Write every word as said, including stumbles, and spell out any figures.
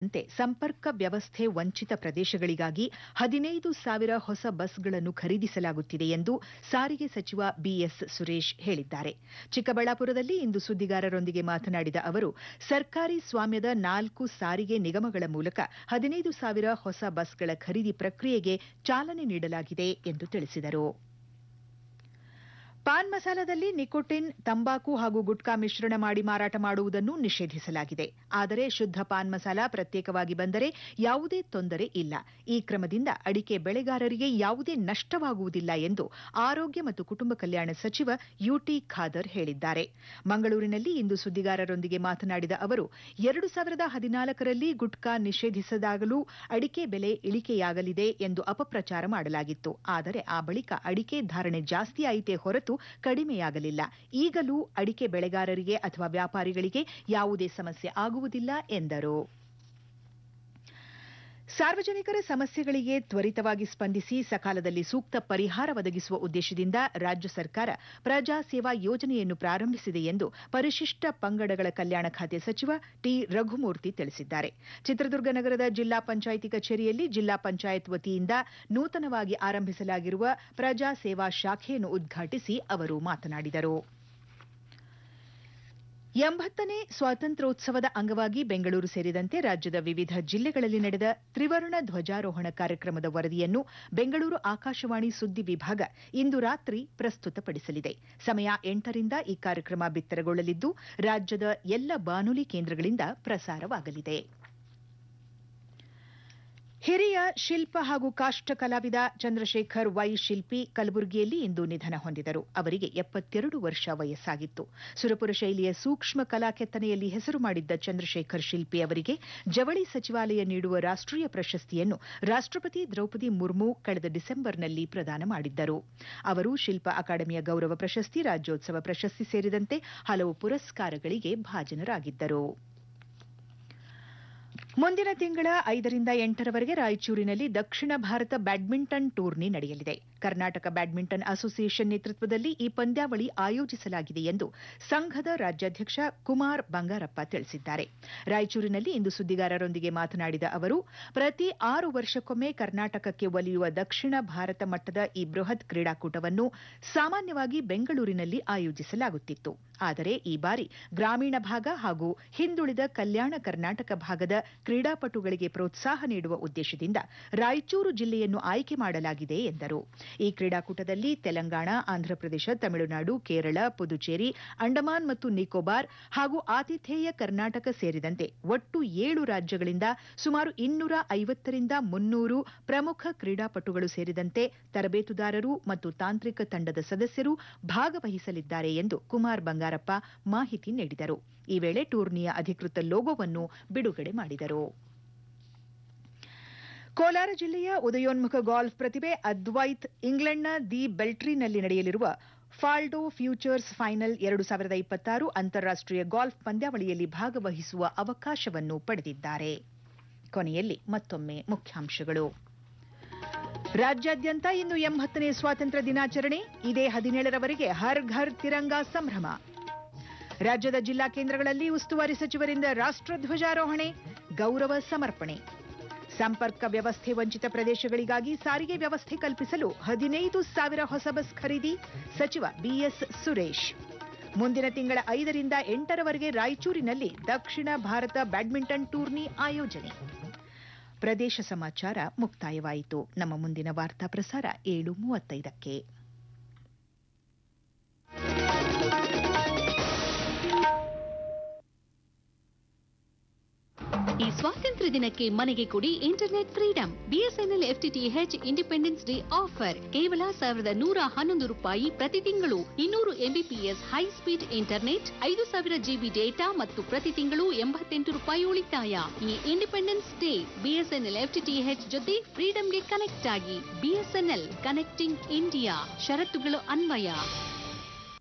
ಸೇರಿದಂತೆ ಸಂಪರ್ಕ ವ್ಯವಸ್ಥೆ ವಂಚಿತ ಪ್ರದೇಶಗಳಿಗಾಗಿ ಹದಿನೈದು ಸಾವಿರ ಹೊಸ ಬಸ್ಗಳನ್ನು ಖರೀದಿಸಲಾಗುತ್ತಿದೆ ಎಂದು ಸಾರಿಗೆ ಸಚಿವ ಬಿಎಸ್ ಸುರೇಶ್ ಹೇಳಿದ್ದಾರೆ. ಚಿಕ್ಕಬಳ್ಳಾಪುರದಲ್ಲಿ ಇಂದು ಸುದ್ದಿಗಾರರೊಂದಿಗೆ ಮಾತನಾಡಿದ ಅವರು, ಸರ್ಕಾರಿ ಸ್ವಾಮ್ಯದ ನಾಲ್ಕು ಸಾರಿಗೆ ನಿಗಮಗಳ ಮೂಲಕ ಹದಿನೈದು ಸಾವಿರ ಹೊಸ ಬಸ್ಗಳ ಖರೀದಿ ಪ್ರಕ್ರಿಯೆಗೆ ಚಾಲನೆ ನೀಡಲಾಗಿದೆ ಎಂದು ತಿಳಿಸಿದರು. ಪಾನ್ ಮಸಾಲದಲ್ಲಿ ನಿಕೋಟಿನ್, ತಂಬಾಕು ಹಾಗೂ ಗುಟ್ಕಾ ಮಿಶ್ರಣ ಮಾಡಿ ಮಾರಾಟ ಮಾಡುವುದನ್ನು ನಿಷೇಧಿಸಲಾಗಿದೆ. ಆದರೆ ಶುದ್ಧ ಪಾನ್ ಮಸಾಲ ಪ್ರತ್ಯೇಕವಾಗಿ ಬಂದರೆ ಯಾವುದೇ ತೊಂದರೆ ಇಲ್ಲ. ಈ ಕ್ರಮದಿಂದ ಅಡಿಕೆ ಬೆಳೆಗಾರರಿಗೆ ಯಾವುದೇ ನಷ್ಟವಾಗುವುದಿಲ್ಲ ಎಂದು ಆರೋಗ್ಯ ಮತ್ತು ಕುಟುಂಬ ಕಲ್ಯಾಣ ಸಚಿವ ಯುಟಿ ಖಾದರ್ ಹೇಳಿದ್ದಾರೆ. ಮಂಗಳೂರಿನಲ್ಲಿ ಇಂದು ಸುದ್ದಿಗಾರರೊಂದಿಗೆ ಮಾತನಾಡಿದ ಅವರು, ಎರಡು ಸಾವಿರದ ಹದಿನಾಲ್ಕರಲ್ಲಿ ಗುಟ್ಕಾ ನಿಷೇಧಿಸಿದಾಗಲೂ ಅಡಿಕೆ ಬೆಲೆ ಇಳಿಕೆಯಾಗಲಿದೆ ಎಂದು ಅಪಪ್ರಚಾರ ಮಾಡಲಾಗಿತ್ತು. ಆದರೆ ಆ ಬಳಿಕ ಅಡಿಕೆ ಧಾರಣೆ ಜಾಸ್ತಿಯಾಯಿತೇ ಹೊರತು ಕಡಿಮೆಯಾಗಲಿಲ್ಲ. ಈಗಲೂ ಅಡಿಕೆ ಬೆಳೆಗಾರರಿಗೆ ಅಥವಾ ವ್ಯಾಪಾರಿಗಳಿಗೆ ಯಾವುದೇ ಸಮಸ್ಯೆ ಆಗುವುದಿಲ್ಲ ಎಂದರು. ಸಾರ್ವಜನಿಕರ ಸಮಸ್ಯೆಗಳಿಗೆ ತ್ವರಿತವಾಗಿ ಸ್ಪಂದಿಸಿ ಸಕಾಲದಲ್ಲಿ ಸೂಕ್ತ ಪರಿಹಾರ ಒದಗಿಸುವ ಉದ್ದೇಶದಿಂದ ರಾಜ್ಯ ಸರ್ಕಾರ ಪ್ರಜಾ ಸೇವಾ ಯೋಜನೆಯನ್ನು ಪ್ರಾರಂಭಿಸಿದೆ ಎಂದು ಪರಿಶಿಷ್ಟ ಪಂಗಡಗಳ ಕಲ್ಯಾಣ ಖಾತೆ ಸಚಿವ ಟಿ ರಘುಮೂರ್ತಿ ತಿಳಿಸಿದ್ದಾರೆ. ಚಿತ್ರದುರ್ಗ ನಗರದ ಜಿಲ್ಲಾ ಪಂಚಾಯಿತಿ ಕಚೇರಿಯಲ್ಲಿ ಜಿಲ್ಲಾ ಪಂಚಾಯತ್ ವತಿಯಿಂದ ನೂತನವಾಗಿ ಆರಂಭಿಸಲಾಗಿರುವ ಪ್ರಜಾ ಸೇವಾ ಶಾಖೆಯನ್ನು ಉದ್ಘಾಟಿಸಿ ಅವರು ಮಾತನಾಡಿದರು. ಎಂಬತ್ತನೇ ಸ್ವಾತಂತ್ರ್ಯೋತ್ಸವದ ಅಂಗವಾಗಿ ಬೆಂಗಳೂರು ಸೇರಿದಂತೆ ರಾಜ್ಯದ ವಿವಿಧ ಜಿಲ್ಲೆಗಳಲ್ಲಿ ನಡೆದ ತ್ರಿವರ್ಣ ಧ್ವಜಾರೋಹಣ ಕಾರ್ಯಕ್ರಮದ ವರದಿಯನ್ನು ಬೆಂಗಳೂರು ಆಕಾಶವಾಣಿ ಸುದ್ದಿ ವಿಭಾಗ ಇಂದು ರಾತ್ರಿ ಪ್ರಸ್ತುತಪಡಿಸಲಿದೆ. ಸಮಯ ಎಂಟರಿಂದ ಈ ಕಾರ್ಯಕ್ರಮ ಬಿತ್ತರಗೊಳ್ಳಲಿದ್ದು ರಾಜ್ಯದ ಎಲ್ಲ ಬಾನುಲಿ ಕೇಂದ್ರಗಳಿಂದ ಪ್ರಸಾರವಾಗಲಿದೆ. ಹಿರಿಯ ಶಿಲ್ಪ ಹಾಗೂ ಕಾಷ್ಟ ಕಲಾವಿದ ಚಂದ್ರಶೇಖರ್ ವೈ ಶಿಲ್ಪಿ ಕಲಬುರಗಿಯಲ್ಲಿ ಇಂದು ನಿಧನ ಹೊಂದಿದರು. ಅವರಿಗೆ ಎಪ್ಪತ್ತೆರಡು ವರ್ಷ ವಯಸ್ಸಾಗಿತ್ತು. ಸುರಪುರ ಶೈಲಿಯ ಸೂಕ್ಷ್ಮ ಕಲಾ ಕೆತ್ತನೆಯಲ್ಲಿ ಹೆಸರು ಮಾಡಿದ್ದ ಚಂದ್ರಶೇಖರ್ ಶಿಲ್ಪಿ ಅವರಿಗೆ ಜವಳಿ ಸಚಿವಾಲಯ ನೀಡುವ ರಾಷ್ಟೀಯ ಪ್ರಶಸ್ತಿಯನ್ನು ರಾಷ್ಟಪತಿ ದ್ರೌಪದಿ ಮುರ್ಮು ಕಳೆದ ಡಿಸೆಂಬರ್ನಲ್ಲಿ ಪ್ರದಾನ ಮಾಡಿದ್ದರು. ಅವರು ಶಿಲ್ಪ ಅಕಾಡೆಮಿಯ ಗೌರವ ಪ್ರಶಸ್ತಿ, ರಾಜ್ಯೋತ್ಸವ ಪ್ರಶಸ್ತಿ ಸೇರಿದಂತೆ ಹಲವು ಪುರಸ್ಕಾರಗಳಿಗೆ ಭಾಜನರಾಗಿದ್ದರು. ಮುಂದಿನ ತಿಂಗಳ ಐದರಿಂದ ಎಂಟರವರೆಗೆ ರಾಯಚೂರಿನಲ್ಲಿ ದಕ್ಷಿಣ ಭಾರತ ಬ್ಯಾಡ್ಮಿಂಟನ್ ಟೂರ್ನಿ ನಡೆಯಲಿದೆ. ಕರ್ನಾಟಕ ಬ್ಯಾಡ್ಮಿಂಟನ್ ಅಸೋಸಿಯೇಷನ್ ನೇತೃತ್ವದಲ್ಲಿ ಈ ಪಂದ್ಯಾವಳಿ ಆಯೋಜಿಸಲಾಗಿದೆ ಎಂದು ಸಂಘದ ರಾಜ್ಯಾಧ್ಯಕ್ಷ ಕುಮಾರ್ ಬಂಗಾರಪ್ಪ ತಿಳಿಸಿದ್ದಾರೆ. ರಾಯಚೂರಿನಲ್ಲಿ ಇಂದು ಸುದ್ದಿಗಾರರೊಂದಿಗೆ ಮಾತನಾಡಿದ ಅವರು, ಪ್ರತಿ ಆರು ವರ್ಷಕ್ಕೊಮ್ಮೆ ಕರ್ನಾಟಕಕ್ಕೆ ಒಲಿಯುವ ದಕ್ಷಿಣ ಭಾರತ ಮಟ್ಟದ ಈ ಬೃಹತ್ ಕ್ರೀಡಾಕೂಟವನ್ನು ಸಾಮಾನ್ಯವಾಗಿ ಬೆಂಗಳೂರಿನಲ್ಲಿ ಆಯೋಜಿಸಲಾಗುತ್ತಿತ್ತು. ಆದರೆ ಈ ಬಾರಿ ಗ್ರಾಮೀಣ ಭಾಗ ಹಾಗೂ ಹಿಂದುಳಿದ ಕಲ್ಯಾಣ ಕರ್ನಾಟಕ ಭಾಗದ ಕ್ರೀಡಾಪಟುಗಳಿಗೆ ಪ್ರೋತ್ಸಾಹ ನೀಡುವ ಉದ್ದೇಶದಿಂದ ರಾಯಚೂರು ಜಿಲ್ಲೆಯನ್ನು ಆಯ್ಕೆ ಮಾಡಲಾಗಿದೆ ಎಂದರು. ಈ ಕ್ರೀಡಾಕೂಟದಲ್ಲಿ ತೆಲಂಗಾಣ, ಆಂಧ್ರಪ್ರದೇಶ, ತಮಿಳುನಾಡು, ಕೇರಳ, ಪುದುಚೇರಿ, ಅಂಡಮಾನ್ ಮತ್ತು ನಿಕೋಬಾರ್ ಹಾಗೂ ಆತಿಥೇಯ ಕರ್ನಾಟಕ ಸೇರಿದಂತೆ ಒಟ್ಟು ಏಳು ರಾಜ್ಯಗಳಿಂದ ಸುಮಾರು ಇನ್ನೂರ ಐವತ್ತರಿಂದ ಮುನ್ನೂರು ಪ್ರಮುಖ ಕ್ರೀಡಾಪಟುಗಳು ಸೇರಿದಂತೆ ತರಬೇತುದಾರರು ಮತ್ತು ತಾಂತ್ರಿಕ ತಂಡದ ಸದಸ್ಯರು ಭಾಗವಹಿಸಲಿದ್ದಾರೆ ಎಂದು ಕುಮಾರ್ ಬಂಗಾರಪ್ಪ ಮಾಹಿತಿ ನೀಡಿದರು. ಈ ವೇಳೆ ಟೂರ್ನಿಯ ಅಧಿಕೃತ ಲೋಗೋವನ್ನು ಬಿಡುಗಡೆ ಮಾಡಿದರು. ಕೋಲಾರ ಜಿಲ್ಲೆಯ ಉದಯೋನ್ಮುಖ ಗಾಲ್ಫ್ ಪ್ರತಿಭೆ ಅದ್ವೈತ್ ಇಂಗ್ಲೆಂಡ್ನ ದಿ ಬೆಲ್ಟ್ರಿನಲ್ಲಿ ನಡೆಯಲಿರುವ ಫಾಲ್ಡೋ ಫ್ಯೂಚರ್ಸ್ ಫೈನಲ್ ಎರಡು ಸಾವಿರದ ಇಪ್ಪತ್ತಾರು ಅಂತಾರಾಷ್ಟೀಯ ಗಾಲ್ಫ್ ಪಂದ್ಯಾವಳಿಯಲ್ಲಿ ಭಾಗವಹಿಸುವ ಅವಕಾಶವನ್ನು ಪಡೆದಿದ್ದಾರೆ. ಕೊನೆಯಲ್ಲಿ ಮತ್ತೊಮ್ಮೆ ಮುಖ್ಯಾಂಶಗಳು. ರಾಜ್ಯಾದ್ಯಂತ ಇಂದು ಎಂಬತ್ತನೇ ಸ್ವಾತಂತ್ರ್ಯ ದಿನಾಚರಣೆ. ಇದೇ ಹದಿನೇಳರವರೆಗೆ ಹರ್ ಘರ್ ತಿರಂಗಾ ಸಂಭ್ರಮ. ರಾಜ್ಯದ ಜಿಲ್ಲಾ ಕೇಂದ್ರಗಳಲ್ಲಿ ಉಸ್ತುವಾರಿ ಸಚಿವರಿಂದ ರಾಷ್ಟ್ರಧ್ವಜಾರೋಹಣೆ, ಗೌರವ ಸಮರ್ಪಣೆ. ಸಂಪರ್ಕ ವ್ಯವಸ್ಥೆ ವಂಚಿತ ಪ್ರದೇಶಗಳಿಗಾಗಿ ಸಾರಿಗೆ ವ್ಯವಸ್ಥೆ ಕಲ್ಪಿಸಲು ಹದಿನೈದು ಸಾವಿರ ಹೊಸ ಬಸ್ ಖರೀದಿ, ಸಚಿವ ಬಿಎಸ್ ಸುರೇಶ್. ಮುಂದಿನ ತಿಂಗಳ ಐದರಿಂದ ಎಂಟರವರೆಗೆ ರಾಯಚೂರಿನಲ್ಲಿ ದಕ್ಷಿಣ ಭಾರತ ಬ್ಯಾಡ್ಮಿಂಟನ್ ಟೂರ್ನಿ ಆಯೋಜನೆ. ಪ್ರದೇಶ ಸಮಾಚಾರ ಮುಕ್ತಾಯವಾಯಿತು. ನಮ್ಮ ಮುಂದಿನ ವಾರ್ತಾ ಪ್ರಸಾರ ಏಳು ಮೂವತ್ತೈದಕ್ಕೆ. ಈ ಸ್ವಾತಂತ್ರ್ಯ ದಿನಕ್ಕೆ ಮನೆಗೆ ಕೊಡಿ internet freedom. BSNL FTTH independence day offer ಕೇವಲ ಸಾವಿರದ ನೂರ ಹನ್ನೊಂದು ರೂಪಾಯಿ ಪ್ರತಿ ತಿಂಗಳು. ಇನ್ನೂರು ಎಂಬಿಪಿಎಸ್ ಹೈ ಸ್ಪೀಡ್ ಇಂಟರ್ನೆಟ್, ಐದು ಸಾವಿರ ಜಿಬಿ ಡೇಟಾ ಮತ್ತು ಪ್ರತಿ ತಿಂಗಳು ಎಂಬತ್ತೆಂಟು ರೂಪಾಯಿ ಉಳಿತಾಯ. ಈ ಇಂಡಿಪೆಂಡೆನ್ಸ್ ಡೇ ಬಿಎಸ್ಎನ್ಎಲ್ ಎಫ್ಟಿಟಿಎಚ್ ಜೊತೆ ಫ್ರೀಡಂಗೆ ಕನೆಕ್ಟ್ ಆಗಿ. BSNL connecting India. ಷರತ್ತುಗಳು ಅನ್ವಯ.